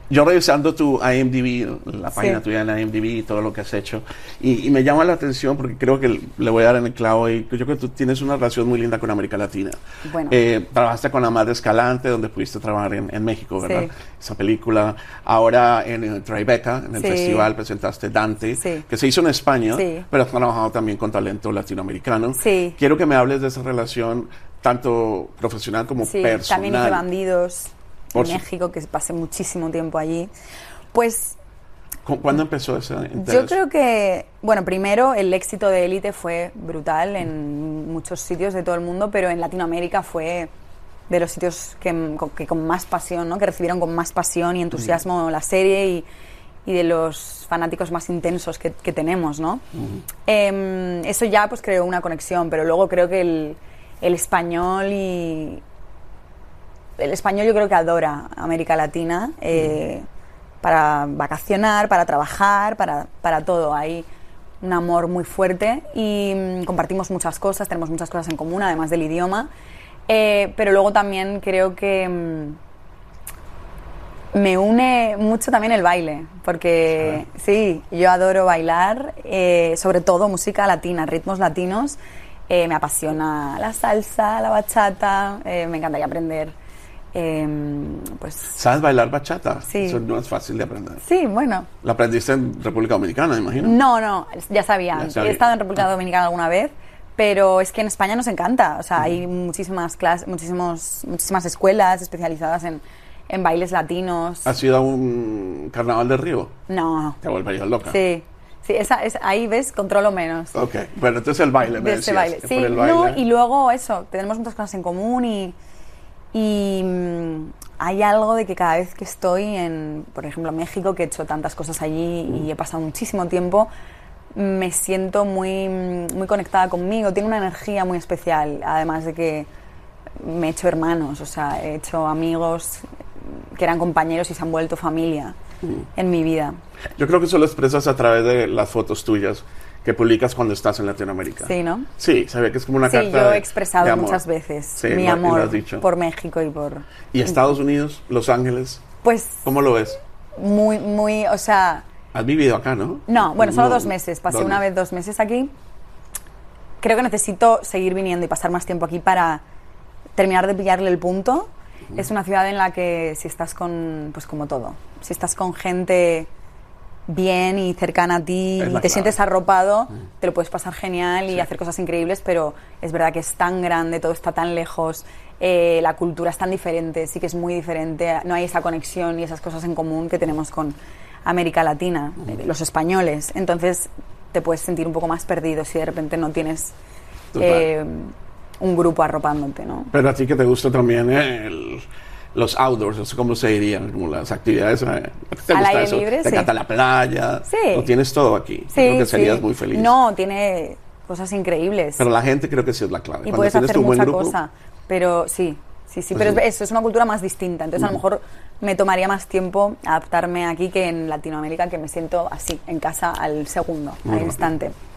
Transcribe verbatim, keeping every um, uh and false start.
yo revisando tu I M D B, la página Sí. tuya en I M D B y todo lo que has hecho, y, y me llama la atención porque creo que le voy a dar en el clavo y yo creo que tú tienes una relación muy linda con América Latina. Bueno. Eh, trabajaste con Amad Escalante, donde pudiste trabajar en, en México, ¿verdad? Sí. Esa película. Ahora en, en Tribeca, en el Sí. festival, presentaste Dante, Sí. que se hizo en España, Sí. pero has trabajado también con talento latinoamericano. Sí. Quiero que me hables de esa relación, tanto profesional como Sí, personal. también hice Bandidos Por en su- México, que pasé muchísimo tiempo allí. Pues ¿Cu- ¿Cuándo empezó ese interés? yo creo que, bueno, primero el éxito de Élite fue brutal en muchos sitios de todo el mundo, pero en Latinoamérica fue de los sitios que, que con más pasión, ¿no? Que recibieron con más pasión y entusiasmo la serie y, y de los fanáticos más intensos que, que tenemos, ¿no? Uh-huh. Eh, eso ya pues creó una conexión, pero luego creo que el, el español y el español yo creo que adora América Latina eh, uh-huh. para vacacionar, para trabajar, para, para todo. Hay un amor muy fuerte y mm, compartimos muchas cosas, tenemos muchas cosas en común, además del idioma. Eh, pero luego también creo que mmm, me une mucho también el baile, porque ah. sí, yo adoro bailar, eh, sobre todo música latina, ritmos latinos. Eh, me apasiona la salsa, la bachata, eh, me encantaría aprender. Eh, pues, ¿Sabes bailar bachata? Sí. Eso no es fácil de aprender. Sí, bueno. ¿La aprendiste en República Dominicana, me imagino? No, no, ya sabía. Ya sabía. He estado en República Dominicana alguna vez, pero es que en España nos encanta. O sea, hay muchísimas clases, muchísimos, muchísimas escuelas especializadas en, en bailes latinos. ¿Has ido a un carnaval de Río? No. Te volverías loca. Sí. Sí, esa, es, ahí ves, controlo menos. Ok, bueno, entonces el baile, me de decías. Ese baile. Sí, el baile. No, y luego eso, tenemos muchas cosas en común y, y mmm, hay algo de que cada vez que estoy en, por ejemplo, México, que he hecho tantas cosas allí mm. y he pasado muchísimo tiempo, me siento muy, muy conectada conmigo, tengo una energía muy especial, además de que me he hecho hermanos, o sea, he hecho amigos que eran compañeros y se han vuelto familia mm. en mi vida. Yo creo que eso lo expresas a través de las fotos tuyas que publicas cuando estás en Latinoamérica. Sí, ¿no? Sí, se ve que es como una sí, carta yo de, he expresado de amor. muchas veces sí, mi lo, amor lo has dicho. por México y por... ¿Y Estados Unidos, Los Ángeles? Pues... ¿Cómo lo ves? Muy, muy, o sea... ¿Has vivido acá, no? No, bueno, solo no, dos meses. Pasé ¿dónde? una vez dos meses aquí. Creo que necesito seguir viniendo y pasar más tiempo aquí para terminar de pillarle el punto. Uh-huh. Es una ciudad en la que si estás con, pues como todo, si estás con gente bien y cercana a ti y te clave. sientes arropado, uh-huh. te lo puedes pasar genial y sí. hacer cosas increíbles, pero es verdad que es tan grande, todo está tan lejos, eh, la cultura es tan diferente, sí que es muy diferente, no hay esa conexión y esas cosas en común que tenemos con América Latina, uh-huh. los españoles. Entonces te puedes sentir un poco más perdido si de repente no tienes eh, un grupo arropándote, ¿no? Pero a ti que te gusta también el, los outdoors, no sé cómo se dirían, como las actividades. ¿Te gusta Al aire eso? libre, ¿Te sí. encanta la playa? Sí. Lo tienes todo aquí. Sí, creo que serías sí. muy feliz. No, tiene cosas increíbles. Pero la gente creo que sí es la clave. Y Cuando puedes tienes hacer tu buen mucha grupo, cosa. Pero sí, sí, sí. Pues pero sí. Es, eso es una cultura más distinta. Entonces, uh-huh. a lo mejor me tomaría más tiempo adaptarme aquí que en Latinoamérica, que me siento así, en casa al segundo, Muy al instante. rápido.